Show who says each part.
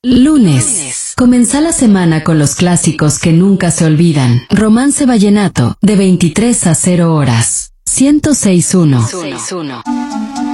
Speaker 1: Lunes. Comenzá la semana con los clásicos que nunca se olvidan. Romance Vallenato, de 23 a 0 horas. 106.1.